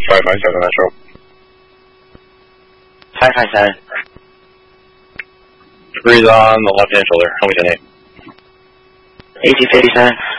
557 Metro. 557. Breathe on the left hand shoulder. How many 10-8? 1857.